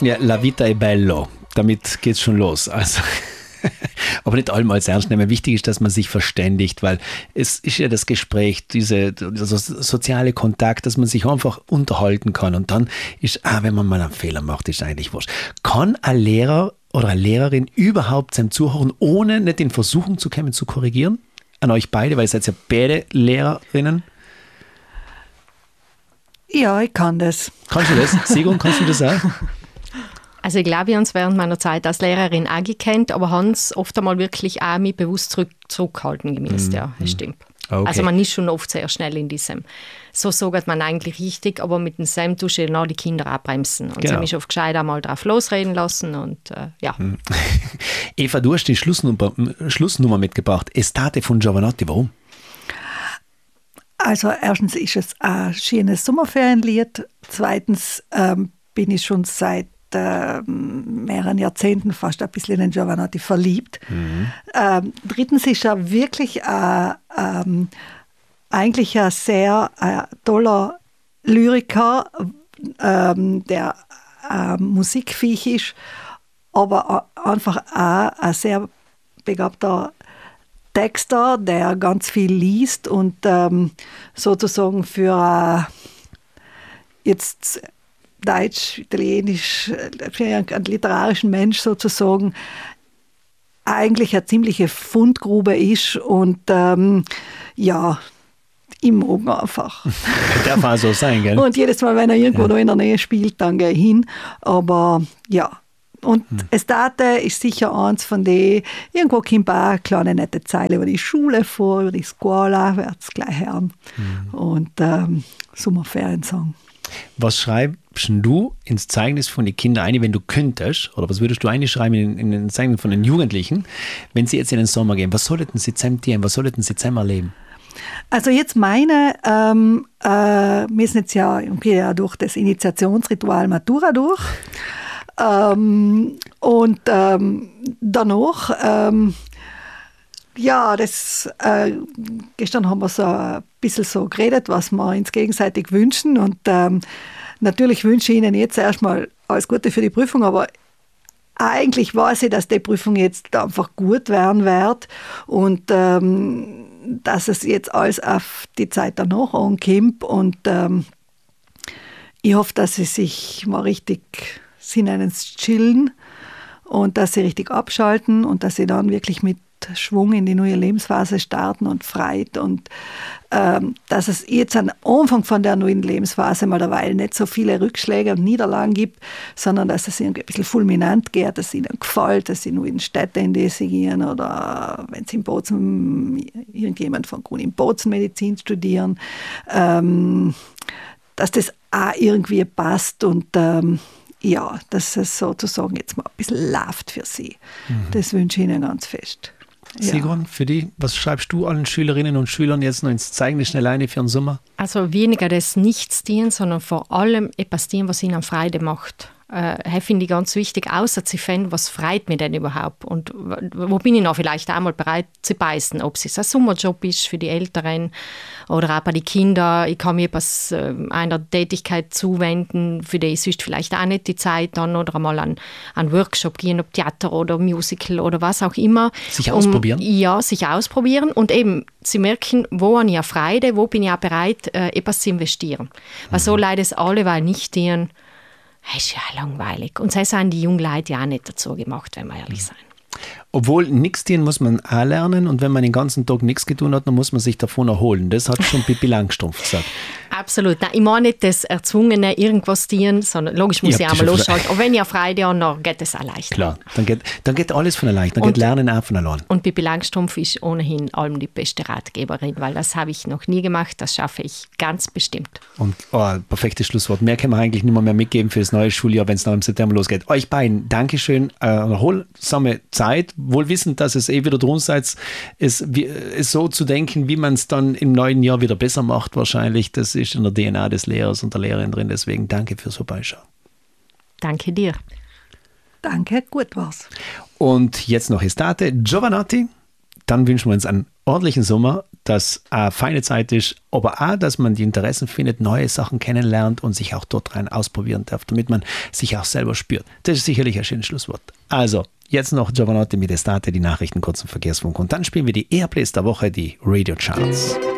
sagten ja, la vita è bello. Damit geht's schon los. Also, aber nicht allem als ernst nehmen. Wichtig ist, dass man sich verständigt, weil es ist ja das Gespräch, dieser soziale Kontakt, dass man sich einfach unterhalten kann. Und dann ist, wenn man mal einen Fehler macht, ist eigentlich wurscht. Kann ein Lehrer oder eine Lehrerin überhaupt seinem Zuhören, ohne nicht in Versuchung zu kommen, zu korrigieren? An euch beide, weil ihr seid ja beide Lehrerinnen. Ja, ich kann das. Kannst du das? Sigrun, kannst du das auch? Also ich glaube, ich habe es während meiner Zeit als Lehrerin auch gekannt, aber Hans oft einmal wirklich auch mich bewusst zurückhalten gemisst. Ja, das stimmt. Okay. Also man ist schon oft sehr schnell in diesem. So sagt man eigentlich richtig, aber mit dem Sam tust du dann die Kinder abbremsen. Und sie haben mich oft gescheit einmal drauf losreden lassen und ja. Eva, du hast die Schlussnummer mitgebracht. Estate von Giovanotti, warum? Also erstens ist es ein schönes Sommerferienlied. Zweitens bin ich schon seit mehreren Jahrzehnten fast ein bisschen in Giovanotti verliebt. Drittens ist er wirklich eigentlich ein sehr toller Lyriker, der musikfähig ist, aber einfach auch ein sehr begabter Texter, der ganz viel liest und sozusagen für jetzt Deutsch, Italienisch, für einen literarischen Mensch sozusagen eigentlich eine ziemliche Fundgrube ist und ja, ich mag ihn einfach. Darf auch so sein, gell? Und jedes Mal, wenn er irgendwo da in der Nähe spielt, dann gehe ich hin. Aber ja, und Estate ist sicher eins von denen, irgendwo kommt auch eine kleine nette Zeile über die Schule vor, über die Scuola, wird's gleich hören. Und Sommerferiensong. Was schreibst du ins Zeugnis von den Kindern ein, wenn du könntest? Oder was würdest du einschreiben in den Zeugnis von den Jugendlichen, wenn sie jetzt in den Sommer gehen? Was sollten sie zusammen tun? Was sollten sie zusammen erleben? Also jetzt meine, wir sind jetzt ja durch das Initiationsritual Matura durch. Und danach, ja, gestern haben wir so ein bisschen so geredet, was wir uns gegenseitig wünschen. Und natürlich wünsche ich Ihnen jetzt erstmal alles Gute für die Prüfung, aber eigentlich weiß ich, dass die Prüfung jetzt einfach gut werden wird und dass es jetzt alles auf die Zeit danach ankommt. Und ich hoffe, dass Sie sich mal richtig chillen und dass Sie richtig abschalten und dass Sie dann wirklich mit Schwung in die neue Lebensphase starten und Freude und dass es jetzt am Anfang von der neuen Lebensphase mal derweil nicht so viele Rückschläge und Niederlagen gibt, sondern dass es irgendwie ein bisschen fulminant geht, dass es Ihnen gefällt, dass Sie nur in Städte, in die Sie gehen oder wenn Sie in Bozen, irgendjemand von Grün in Bozen Medizin studieren, dass das auch irgendwie passt und ja, dass es sozusagen jetzt mal ein bisschen läuft für Sie. Das wünsche ich Ihnen ganz fest. Sigrun, für dich, was schreibst du allen Schülerinnen und Schülern jetzt noch ins Zeugnis schnell eine für den Sommer? Also weniger das Nichtstun, sondern vor allem etwas tun, was ihnen Freude macht. Finde ich ganz wichtig, außer zu finden, was freut mich denn überhaupt und wo bin ich noch vielleicht einmal bereit zu beißen, ob es ein Sommerjob ist für die Älteren oder auch bei den Kindern. Ich kann mir einer Tätigkeit zuwenden, für die ich sonst vielleicht auch nicht die Zeit dann oder einmal an einen Workshop gehen, ob Theater oder Musical oder was auch immer. Sich ausprobieren? Ja, sich ausprobieren und eben zu merken, wo habe ich Freude, wo bin ich auch bereit, etwas zu investieren. Weil so leider es alle, weil nicht denen das ist ja langweilig. Und das haben die jungen Leute ja auch nicht dazu gemacht, wenn wir ehrlich sein. Obwohl, nichts tun muss man auch lernen und wenn man den ganzen Tag nichts getan hat, dann muss man sich davon erholen. Das hat schon Pippi Langstrumpf gesagt. Absolut. Nein, ich meine nicht das Erzwungene, irgendwas tun, sondern logisch muss ich einmal losschalten. Aber wenn ich Freude habe, dann geht es auch leichter. Klar, dann geht alles von allein. Dann geht Lernen auch von allein. Und Pippi Langstrumpf ist ohnehin allem die beste Ratgeberin, weil das habe ich noch nie gemacht, das schaffe ich ganz bestimmt. Und perfektes Schlusswort. Mehr kann man eigentlich nicht mehr mitgeben für das neue Schuljahr, wenn es noch im September losgeht. Euch beiden, Dankeschön, erholsame Zeit, wohl wissend, dass es wieder drum seid, es so zu denken, wie man es dann im neuen Jahr wieder besser macht wahrscheinlich. Das ist in der DNA des Lehrers und der Lehrerin drin. Deswegen danke fürs Vorbeischauen. Danke dir. Danke, gut war's. Und jetzt noch Estate, Giovanotti, dann wünschen wir uns einen ordentlichen Sommer, dass eine feine Zeit ist, aber auch, dass man die Interessen findet, neue Sachen kennenlernt und sich auch dort rein ausprobieren darf, damit man sich auch selber spürt. Das ist sicherlich ein schönes Schlusswort. Also, jetzt noch Giovanotti mit Estate, die Nachrichten, kurzen Verkehrsfunk und dann spielen wir die Airplays der Woche, die Radio Charts.